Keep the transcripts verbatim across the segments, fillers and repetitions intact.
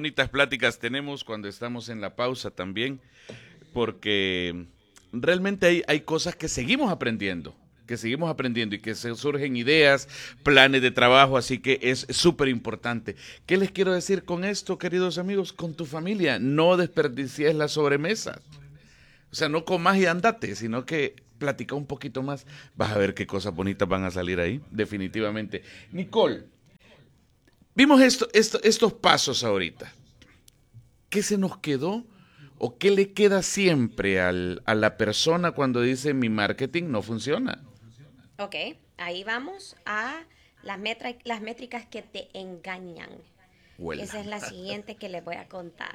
bonitas pláticas tenemos cuando estamos en la pausa también, porque realmente hay, hay cosas que seguimos aprendiendo, que seguimos aprendiendo y que se surgen ideas, planes de trabajo, así que es súper importante. ¿Qué les quiero decir con esto, queridos amigos? Con tu familia, no desperdicies la sobremesa. O sea, no comas y andate, sino que platica un poquito más. Vas a ver qué cosas bonitas van a salir ahí, definitivamente. Nicole, vimos esto, esto, estos pasos ahorita. ¿Qué se nos quedó o qué le queda siempre al, a la persona cuando dice mi marketing no funciona? Ok, ahí vamos a las, metra- las métricas que te engañan. Huela. Esa es la siguiente que les voy a contar.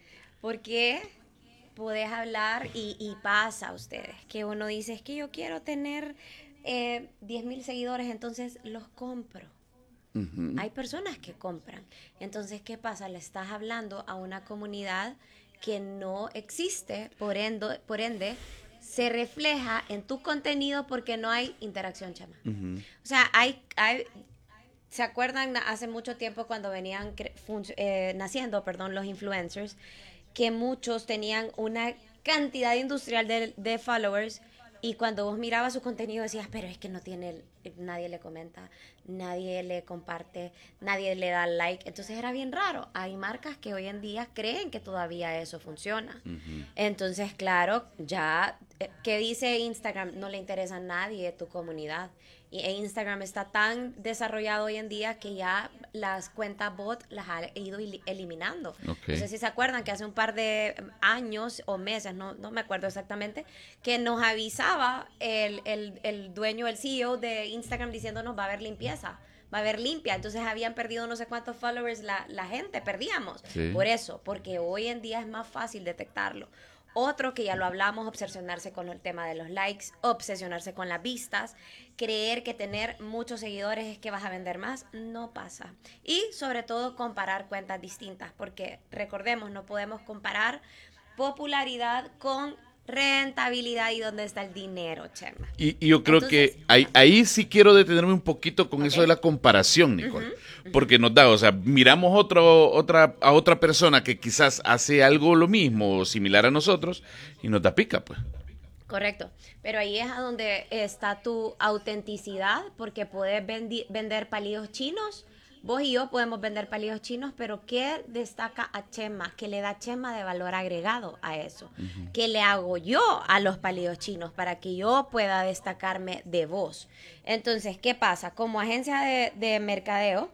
Porque podés hablar y, y pasa a ustedes, que uno dice, es que yo quiero tener eh, diez mil seguidores, entonces los compro. Uh-huh. Hay personas que compran. Entonces, ¿qué pasa? Le estás hablando a una comunidad que no existe, por ende, por ende se refleja en tu contenido porque no hay interacción, chama. Uh-huh. O sea, hay, hay ¿se acuerdan hace mucho tiempo cuando venían eh, naciendo, perdón, los influencers, que muchos tenían una cantidad industrial de, de followers y cuando vos mirabas su contenido decías, pero es que no tiene, nadie le comenta, nadie le comparte, nadie le da like, entonces era bien raro. Hay marcas que hoy en día creen que todavía eso funciona. Uh-huh. Entonces, claro, ya, ¿qué dice Instagram? No le interesa a nadie tu comunidad. Y e Instagram está tan desarrollado hoy en día que ya las cuentas bot las ha ido eliminando. No sé Okay. si se acuerdan que hace un par de años o meses, no, no me acuerdo exactamente, que nos avisaba el, el, el dueño, el C E O de Instagram diciéndonos va a haber limpieza, va a haber limpia. Entonces habían perdido no sé cuántos followers la, la gente, perdíamos. Sí. Por eso, porque hoy en día es más fácil detectarlo. Otro que ya lo hablamos, obsesionarse con el tema de los likes, obsesionarse con las vistas, creer que tener muchos seguidores es que vas a vender más, no pasa. Y sobre todo comparar cuentas distintas, porque recordemos, no podemos comparar popularidad con rentabilidad y dónde está el dinero, Chema. Y, y yo creo Entonces, que ahí, ajá, ahí sí quiero detenerme un poquito con ok. eso de la comparación, Nicole. Uh-huh, uh-huh. Porque nos da, o sea, miramos otro, otra, a otra persona que quizás hace algo lo mismo o similar a nosotros y nos da pica, pues. Correcto, pero ahí es a donde está tu autenticidad, porque puedes vendi- vender palillos chinos, vos y yo podemos vender palillos chinos, pero ¿qué destaca a Chema? ¿Qué le da Chema de valor agregado a eso? Uh-huh. ¿Qué le hago yo a los palillos chinos para que yo pueda destacarme de vos? Entonces, ¿qué pasa? Como agencia de, de mercadeo,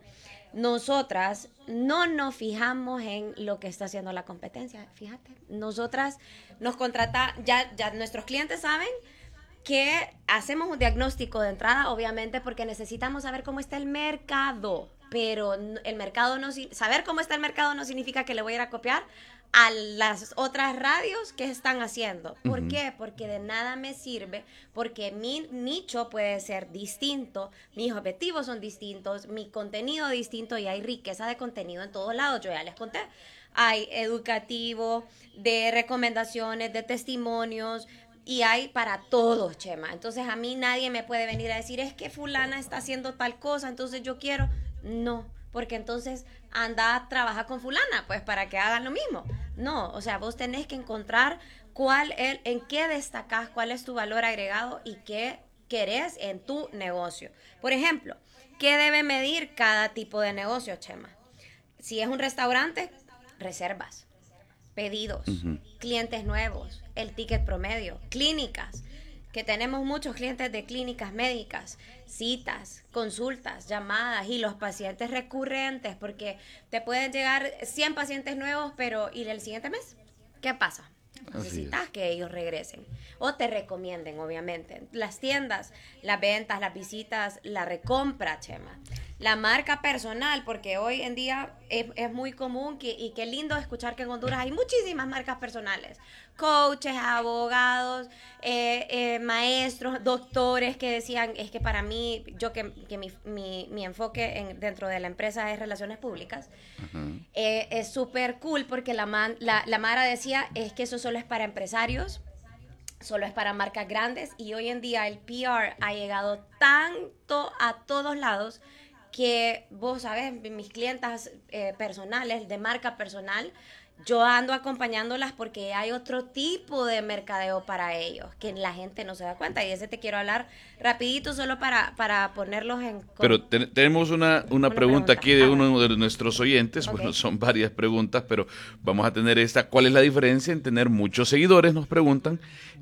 nosotras no nos fijamos en lo que está haciendo la competencia, fíjate. Nosotras nos contrata, ya, ya nuestros clientes saben que hacemos un diagnóstico de entrada, obviamente, porque necesitamos saber cómo está el mercado. Pero el mercado no, saber cómo está el mercado no significa que le voy a ir a copiar a las otras radios que están haciendo. ¿Por Uh-huh. qué? Porque de nada me sirve, porque mi nicho puede ser distinto, mis objetivos son distintos, mi contenido distinto y hay riqueza de contenido en todos lados. Yo ya les conté. Hay educativo, de recomendaciones, de testimonios, y hay para todos, Chema. Entonces a mí nadie me puede venir a decir, es que fulana está haciendo tal cosa, entonces yo quiero. No, porque entonces anda a trabajar con fulana, pues para que hagan lo mismo. No, o sea, vos tenés que encontrar cuál es, en qué destacás, cuál es tu valor agregado y qué querés en tu negocio. Por ejemplo, ¿qué debe medir cada tipo de negocio, Chema? Si es un restaurante, reservas, pedidos, Uh-huh. clientes nuevos, el ticket promedio, clínicas, que tenemos muchos clientes de clínicas médicas, citas, consultas, llamadas y los pacientes recurrentes, porque te pueden llegar cien pacientes nuevos, pero ¿y el siguiente mes? ¿Qué pasa? Así Necesitas es. que ellos regresen o te recomienden, obviamente. Las tiendas, las ventas, las visitas, la recompra, Chema. La marca personal, porque hoy en día es, es muy común que, y qué lindo escuchar que en Honduras hay muchísimas marcas personales. Coaches, abogados, eh, eh, maestros, doctores que decían, es que para mí, yo que, que mi, mi, mi enfoque en, dentro de la empresa es relaciones públicas, Uh-huh. eh, es súper cool porque la, man, la, la Mara decía, es que eso solo es para empresarios, solo es para marcas grandes y hoy en día el P R ha llegado tanto a todos lados que vos sabes, mis clientas eh, personales, de marca personal, yo ando acompañándolas porque hay otro tipo de mercadeo para ellos, que la gente no se da cuenta. Y ese te quiero hablar rapidito solo para, para ponerlos en... Pero te, tenemos una, una, una pregunta, pregunta aquí de ah, uno bueno. de nuestros oyentes. Okay. Bueno, son varias preguntas, pero vamos a tener esta. ¿Cuál es la diferencia en tener muchos seguidores, nos preguntan,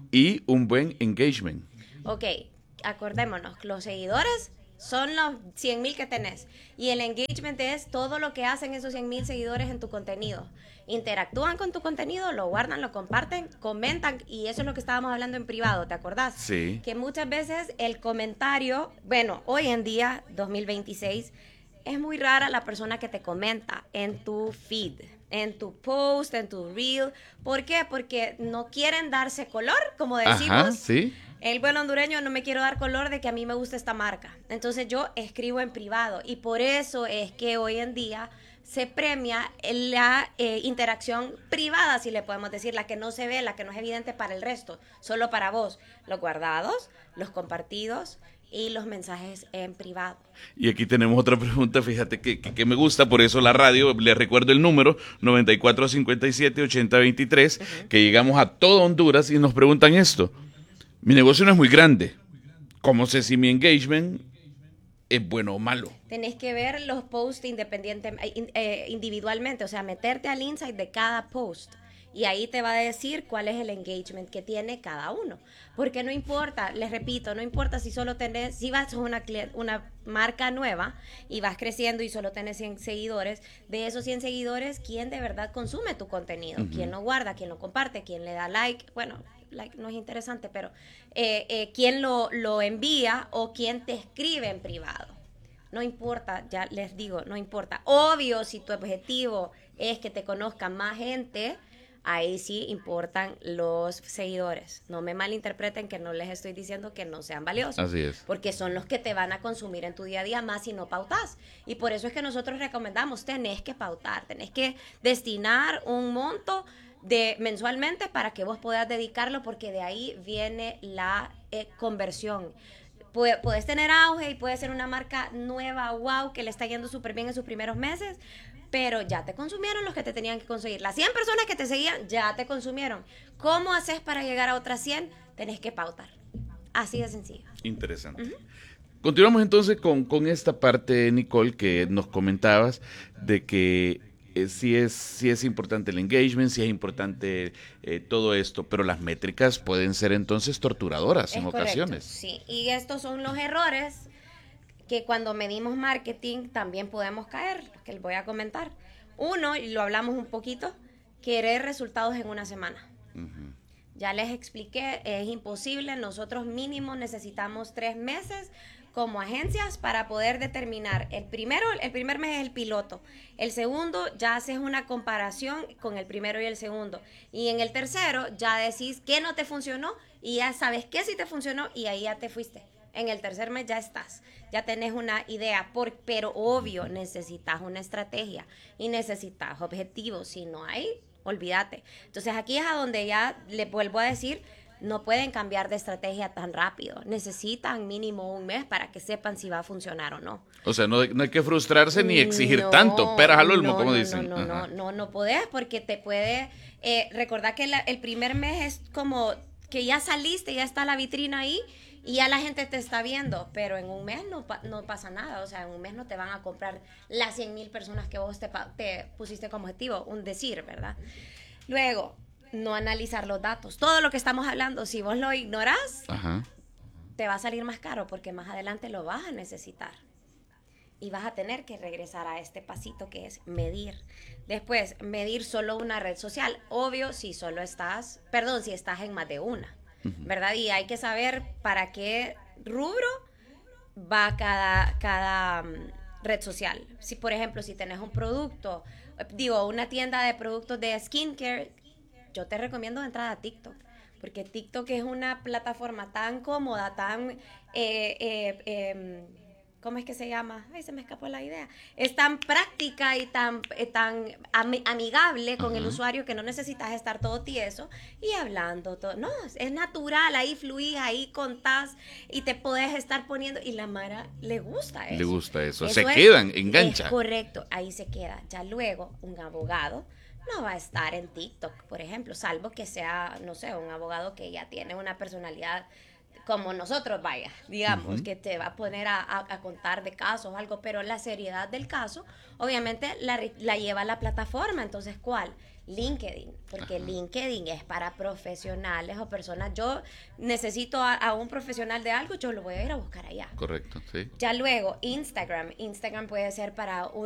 y un buen engagement? Ok, acordémonos, los seguidores son los cien mil que tenés. Y el engagement es todo lo que hacen esos cien mil seguidores en tu contenido. Interactúan con tu contenido, lo guardan, lo comparten, comentan. Y eso es lo que estábamos hablando en privado, ¿te acordás? Sí. Que muchas veces el comentario, bueno, hoy en día, dos mil veintiséis, es muy rara la persona que te comenta en tu feed, en tu post, en tu reel. ¿Por qué? Porque no quieren darse color, como decimos. Ajá, sí. El buen hondureño, no me quiero dar color de que a mí me gusta esta marca. Entonces yo escribo en privado y por eso es que hoy en día se premia la eh, interacción privada, si le podemos decir, la que no se ve, la que no es evidente para el resto, solo para vos. Los guardados, los compartidos y los mensajes en privado. Y aquí tenemos otra pregunta, fíjate que, que, que me gusta, por eso la radio, les recuerdo el número noventa y cuatro cincuenta y siete ochenta veintitrés, uh-huh. que llegamos a todo Honduras y nos preguntan esto. Mi negocio no es muy grande. ¿Cómo sé si mi engagement es bueno o malo? Tenés que ver los posts independientes, eh, individualmente, o sea, meterte al insight de cada post. Y ahí te va a decir cuál es el engagement que tiene cada uno. Porque no importa, les repito, no importa si solo tenés, si vas a una, una marca nueva y vas creciendo y solo tenés cien seguidores, de esos cien seguidores, ¿quién de verdad consume tu contenido? Uh-huh. ¿Quién lo guarda? ¿Quién lo comparte? ¿Quién le da like? Bueno, like no es interesante, pero eh, eh, ¿quién lo, lo envía o quién te escribe en privado? No importa, ya les digo, no importa. Obvio, si tu objetivo es que te conozca más gente, ahí sí importan los seguidores. No me malinterpreten, que no les estoy diciendo que no sean valiosos. Así es. Porque son los que te van a consumir en tu día a día más si no pautás. Y por eso es que nosotros recomendamos, tenés que pautar, tenés que destinar un monto de mensualmente para que vos puedas dedicarlo, porque de ahí viene la eh, conversión. Puedes tener auge y puede ser una marca nueva, wow, que le está yendo súper bien en sus primeros meses, pero ya te consumieron los que te tenían que conseguir. Las cien personas que te seguían ya te consumieron. ¿Cómo haces para llegar a otras cien? Tenés que pautar. Así de sencillo. Interesante. Uh-huh. Continuamos entonces con, con esta parte, Nicole, que nos comentabas de que eh, sí, es, sí es importante el engagement, sí es importante eh, todo esto, pero las métricas pueden ser entonces torturadoras es en correcto, ocasiones. Sí, y estos son los errores que cuando medimos marketing también podemos caer, que les voy a comentar. Uno, y lo hablamos un poquito, querer resultados en una semana. Uh-huh. Ya les expliqué, es imposible. Nosotros mínimo necesitamos tres meses como agencias para poder determinar. El primero, el primer mes es el piloto. El segundo, ya haces una comparación con el primero y el segundo. Y en el tercero, ya decís qué no te funcionó y ya sabes qué sí te funcionó y ahí ya te fuiste. En el tercer mes ya estás, ya tenés una idea, por, pero obvio necesitas una estrategia y necesitas objetivos. Si no hay, olvídate. Entonces aquí es a donde ya le vuelvo a decir, no pueden cambiar de estrategia tan rápido. Necesitan mínimo un mes para que sepan si va a funcionar o no. O sea, no, no hay que frustrarse ni exigir no, tanto, peras al olmo, no, como no, dicen. No, no, no, no, no podés, porque te puede... Eh, recordar que la, el primer mes es como que ya saliste, ya está la vitrina ahí, y ya la gente te está viendo, pero en un mes no, no pasa nada. O sea, en un mes no te van a comprar las cien mil personas que vos te, te pusiste como objetivo, un decir, ¿verdad? Luego, no analizar los datos. Todo lo que estamos hablando, si vos lo ignorás, Ajá. te va a salir más caro, porque más adelante lo vas a necesitar. Y vas a tener que regresar a este pasito que es medir. Después, medir solo una red social. Obvio, si solo estás, perdón, si estás en más de una. ¿Verdad? Y hay que saber para qué rubro va cada, cada um, red social. Si, por ejemplo, si tenés un producto, digo, una tienda de productos de skincare, yo te recomiendo entrar a TikTok, porque TikTok es una plataforma tan cómoda, tan eh, eh, eh, ¿cómo es que se llama? Ay, se me escapó la idea. Es tan práctica y tan, eh, tan ami- amigable con el Ajá. usuario que no necesitas estar todo tieso y hablando todo. No, es natural, ahí fluís, ahí contás y te podés estar poniendo. Y la Mara le gusta eso. Le gusta eso. Eso Se es- quedan, engancha. Es correcto, ahí se queda. Ya luego, un abogado no va a estar en TikTok, por ejemplo, salvo que sea, no sé, un abogado que ya tiene una personalidad como nosotros, vaya, digamos, Ujú. que te va a poner a, a- a contar de casos o algo, pero la seriedad del caso, obviamente, la, ri- la lleva la plataforma. Entonces, ¿cuál? LinkedIn, porque Ajá. LinkedIn es para profesionales o personas. Yo necesito a, a un profesional de algo, yo lo voy a ir a buscar allá. Correcto, sí. Ya luego, Instagram. Instagram puede ser para un